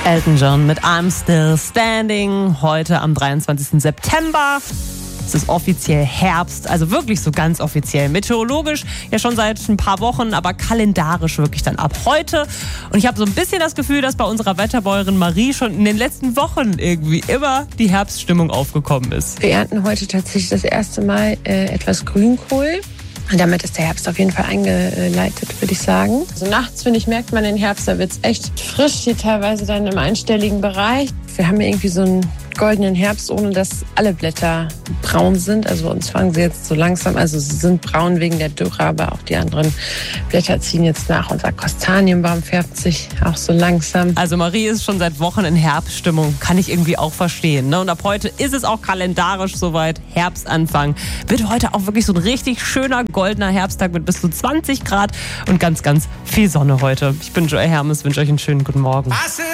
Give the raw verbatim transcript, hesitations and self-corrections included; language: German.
Elton John mit I'm Still Standing. Heute am dreiundzwanzigsten September. Es ist offiziell Herbst, also wirklich so ganz offiziell. Meteorologisch ja schon seit ein paar Wochen, aber kalendarisch wirklich dann ab heute. Und ich habe so ein bisschen das Gefühl, dass bei unserer Wetterbäuerin Marie schon in den letzten Wochen irgendwie immer die Herbststimmung aufgekommen ist. Wir ernten heute tatsächlich das erste Mal äh, etwas Grünkohl. Und damit ist der Herbst auf jeden Fall eingeleitet, würde ich sagen. Also nachts, finde ich, merkt man den Herbst, da wird es echt frisch, hier teilweise dann im einstelligen Bereich. Wir haben ja irgendwie so einen goldenen Herbst, ohne dass alle Blätter braun sind. Also bei uns fangen sie jetzt so langsam, also sie sind braun wegen der Dürre, aber auch die anderen Blätter ziehen jetzt nach. Unser Kastanienbaum färbt sich auch so langsam. Also Marie ist schon seit Wochen in Herbststimmung, kann ich irgendwie auch verstehen. Ne? Und ab heute ist es auch kalendarisch soweit, Herbstanfang. Wird heute auch wirklich so ein richtig schöner goldener Herbsttag mit bis zu zwanzig Grad und ganz, ganz viel Sonne heute. Ich bin Joy Hermes, wünsche euch einen schönen guten Morgen.